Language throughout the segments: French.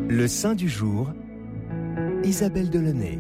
Le saint du jour, Isabelle Delaunay.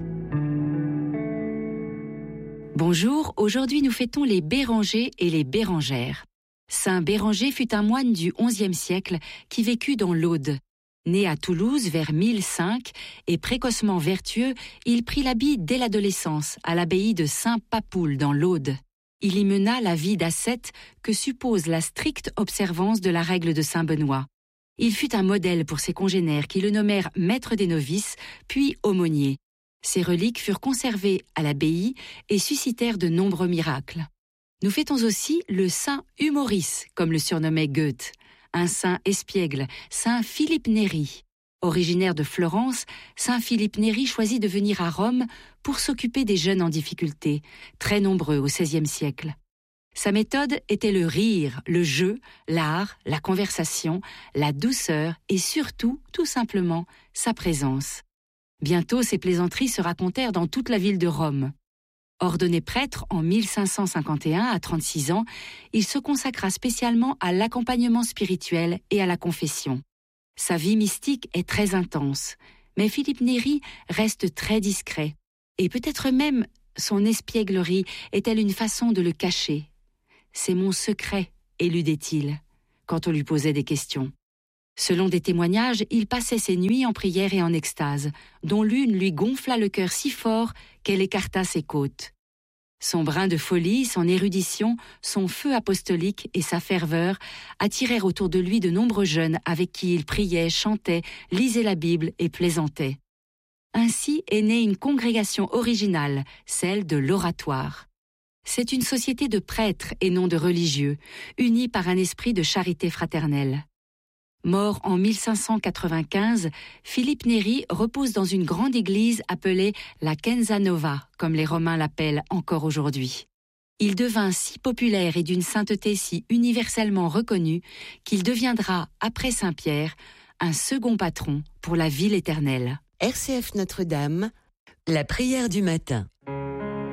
Bonjour, aujourd'hui nous fêtons les Bérengers et les Bérengères. Saint Béranger fut un moine du XIe siècle qui vécut dans l'Aude. Né à Toulouse vers 1005 et précocement vertueux, il prit l'habit dès l'adolescence à l'abbaye de Saint-Papoul dans l'Aude. Il y mena la vie d'ascète que suppose la stricte observance de la règle de Saint-Benoît. Il fut un modèle pour ses congénères qui le nommèrent maître des novices, puis aumônier. Ses reliques furent conservées à l'abbaye et suscitèrent de nombreux miracles. Nous fêtons aussi le saint Humoris, comme le surnommait Goethe, un saint espiègle, saint Philippe Néri. Originaire de Florence, saint Philippe Néri choisit de venir à Rome pour s'occuper des jeunes en difficulté, très nombreux au XVIe siècle. Sa méthode était le rire, le jeu, l'art, la conversation, la douceur et surtout, tout simplement, sa présence. Bientôt, ces plaisanteries se racontèrent dans toute la ville de Rome. Ordonné prêtre en 1551 à 36 ans, il se consacra spécialement à l'accompagnement spirituel et à la confession. Sa vie mystique est très intense, mais Philippe Néri reste très discret. Et peut-être même son espièglerie est-elle une façon de le cacher. « C'est mon secret », éludait-il, quand on lui posait des questions. Selon des témoignages, il passait ses nuits en prière et en extase, dont l'une lui gonfla le cœur si fort qu'elle écarta ses côtes. Son brin de folie, son érudition, son feu apostolique et sa ferveur attirèrent autour de lui de nombreux jeunes avec qui il priait, chantait, lisait la Bible et plaisantait. Ainsi est née une congrégation originale, celle de l'Oratoire. C'est une société de prêtres et non de religieux, unis par un esprit de charité fraternelle. Mort en 1595, Philippe Néri repose dans une grande église appelée la Chiesa Nova, comme les Romains l'appellent encore aujourd'hui. Il devint si populaire et d'une sainteté si universellement reconnue qu'il deviendra, après Saint-Pierre, un second patron pour la ville éternelle. RCF Notre-Dame, la prière du matin.